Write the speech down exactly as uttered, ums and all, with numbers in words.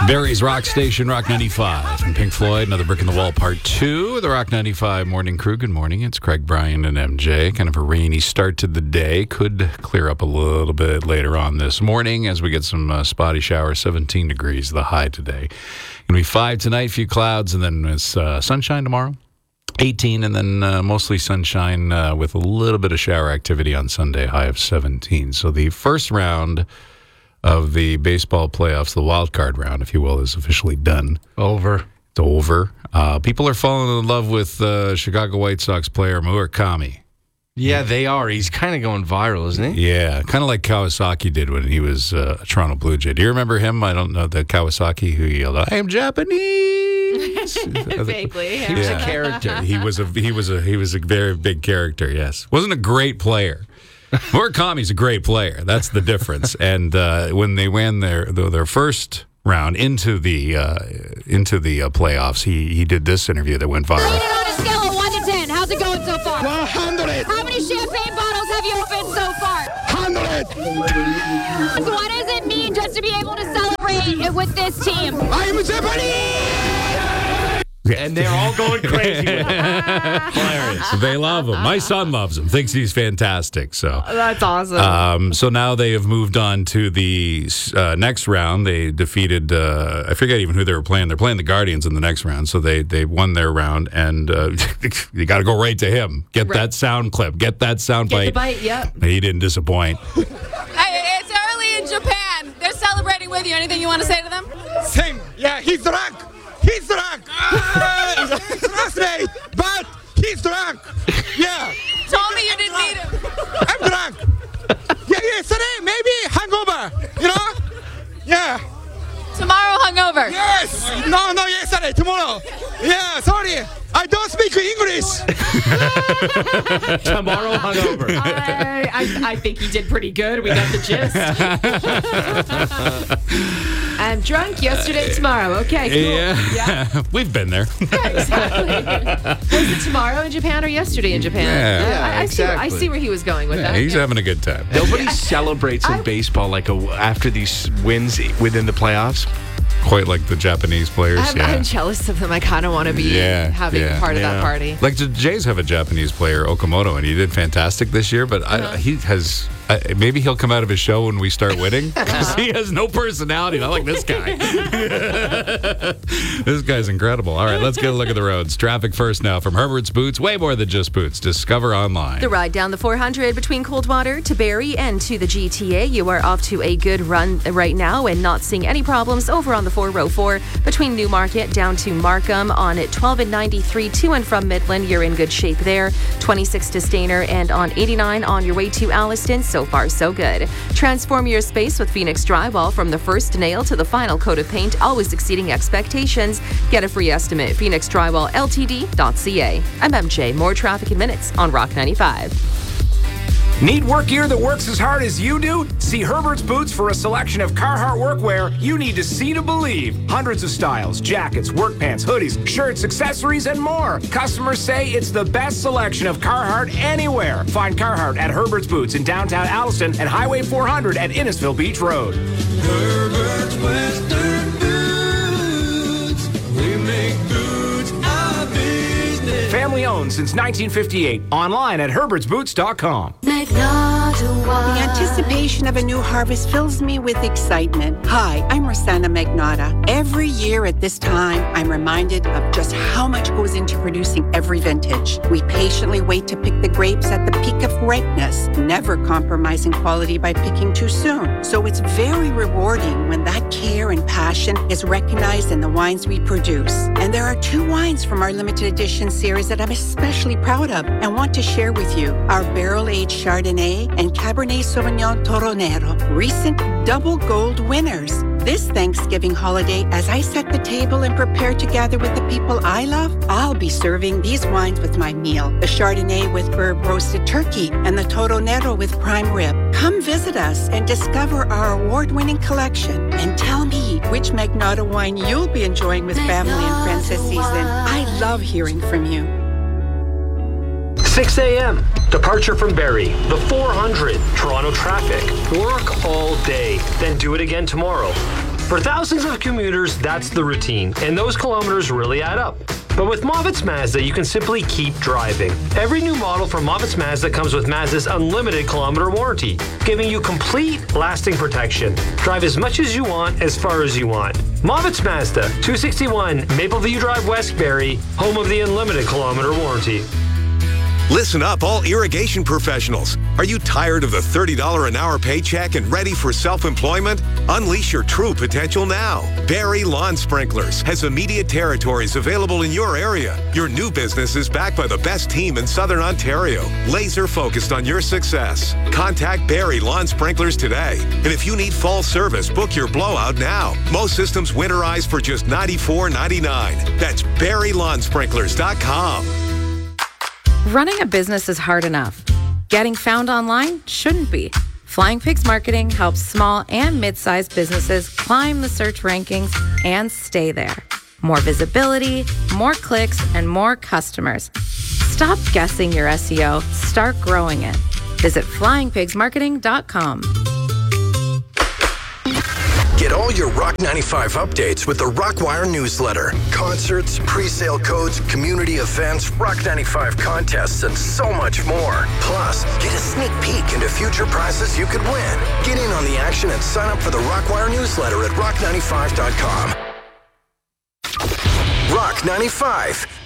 Barry's Rock Station, Rock ninety-five. And Pink Floyd, Another Brick in the Wall, Part two. The Rock ninety-five Morning Crew. Good morning. It's Craig, Brian, and M J. Kind of a rainy start to the day. Could clear up a little bit later on this morning as we get some uh, spotty showers. seventeen degrees, the high today. Going to be five tonight, few clouds, and then it's uh, sunshine tomorrow. eighteen, and then uh, mostly sunshine uh, with a little bit of shower activity on Sunday, high of seventeen. So the first round of the baseball playoffs, the wild card round, if you will, is officially done. Over. It's over. Uh, people are falling in love with uh, Chicago White Sox player Murakami. Yeah, they are. He's kind of going viral, isn't he? Yeah, kind of like Kawasaki did when he was uh, a Toronto Blue Jay. Do you remember him? I don't know, the Kawasaki who yelled out, "I am Japanese." Vaguely, yeah. He was Yeah. a character. He was a he was a he was a very big character. Yes, wasn't a great player. Murakami's a great player. That's the difference. And uh, when they won their their first round into the uh, into the uh, playoffs, he he did this interview that went viral. Rate it on a scale of one to ten. How's it going so far? one hundred. How many champagne bottles have you opened so far? one hundred. What does it mean just to be able to celebrate with this team? I'm Japanese. And they're all going crazy with him. Hilarious. They love him. My son loves him. Thinks he's fantastic. So That's awesome. Um, so now they have moved on to the uh, next round. They defeated, uh, I forget even who they were playing. They're playing the Guardians in the next round. So they, they won their round, and uh, you got to go right to him. Get Right. that sound clip. Get that sound Get the bite. bite, yep. He didn't disappoint. Hey, it's early in Japan. They're celebrating with you. Anything you want to say to them? Same. Yeah, he's drunk. He's drunk. Uh, he's frustrated, but he's drunk. Yeah. Told me you didn't need him. I'm drunk. Yeah, yesterday, maybe hangover. You know? Yeah. Tomorrow hungover. Yes. No, no, yesterday, tomorrow. Yeah, sorry. I don't speak English. Tomorrow hungover. I, I, I think he did pretty good. We got the gist. I'm drunk yesterday, tomorrow. Okay, cool. Yeah. Yeah, We've been there. yeah, exactly. Was it tomorrow in Japan or yesterday in Japan? Yeah. Yeah, I, I, see, I exactly. see where he was going with Yeah, that. he's having a good time. Nobody celebrates in I- baseball like a, after these wins within the playoffs. Quite like the Japanese players. I'm, yeah. I'm jealous of them. I kind of want to be Yeah, having yeah, part of yeah. that party. Like the Jays have a Japanese player, Okamoto, and he did fantastic this year. But Uh-huh. I, he has uh, maybe he'll come out of his show when we start winning because he has no personality. Not like this guy. This guy's incredible. All right, let's get a look at the roads. Traffic first now from Herbert's Boots. Way more than just boots. Discover online. The ride down the four hundred between Coldwater to Barrie and to the G T A. You are off to a good run right now and not seeing any problems over on the four oh four between Newmarket down to Markham on at twelve and ninety-three to and from Midland. You're in good shape there. twenty-six to Stainer and on eighty-nine on your way to Alliston. So far, so good. Transform your space with Phoenix Drywall from the first nail to the final coat of paint, always exceeding expectations. Get a free estimate. Phoenix Drywall L T D dot C A. I'm M J. More traffic in minutes on Rock ninety-five. Need work gear that works as hard as you do? See Herbert's Boots for a selection of Carhartt workwear you need to see to believe. Hundreds of styles, jackets, work pants, hoodies, shirts, accessories, and more. Customers say it's the best selection of Carhartt anywhere. Find Carhartt at Herbert's Boots in downtown Alliston and Highway four hundred at Innisfil Beach Road. Herbert's Western Boots. We make boots our business. Family owned since nineteen fifty-eight. Online at herberts boots dot com. The anticipation of a new harvest fills me with excitement. Hi, I'm Rosanna Magnotta. Every year at this time, I'm reminded of just how much goes into producing every vintage. We patiently wait to pick the grapes at the peak of ripeness, never compromising quality by picking too soon. So it's very rewarding when that care and passion is recognized in the wines we produce. And there are two wines from our limited edition series that I'm especially proud of and want to share with you. Our barrel-aged Chardonnay and Cabernet Sauvignon Toronero, recent double gold winners. This Thanksgiving holiday, as I set the table and prepare to gather with the people I love, I'll be serving these wines with my meal. The Chardonnay with herb roasted turkey and the Toronero with prime rib. Come visit us and discover our award-winning collection and tell me which Magnotta wine you'll be enjoying with family and friends this season. I love hearing from you. six a.m. Departure from Barrie. The four hundred. Toronto traffic. Work all day. Then do it again tomorrow. For thousands of commuters, that's the routine, and those kilometers really add up. But with Movitz Mazda, you can simply keep driving. Every new model from Movitz Mazda comes with Mazda's unlimited kilometer warranty, giving you complete, lasting protection. Drive as much as you want, as far as you want. Movitz Mazda, two sixty-one Mapleview Drive, Westbury, home of the unlimited kilometer warranty. Listen up, all irrigation professionals. Are you tired of the thirty dollars an hour paycheck and ready for self-employment? Unleash your true potential now. Barry Lawn Sprinklers has immediate territories available in your area. Your new business is backed by the best team in Southern Ontario, laser focused on your success. Contact Barry Lawn Sprinklers today. And if you need fall service, book your blowout now. Most systems winterize for just ninety-four ninety-nine. That's barry lawn sprinklers dot com. Running a business is hard enough. Getting found online shouldn't be. Flying Pigs Marketing helps small and mid-sized businesses climb the search rankings and stay there. More visibility, more clicks, and more customers. Stop guessing your S E O. Start growing it. Visit flying pigs marketing dot com. Get all your Rock ninety-five updates with the Rockwire newsletter. Concerts, pre-sale codes, community events, Rock ninety-five contests, and so much more. Plus, get a sneak peek into future prizes you could win. Get in on the action and sign up for the Rockwire newsletter at rock ninety-five dot com. Rock ninety-five.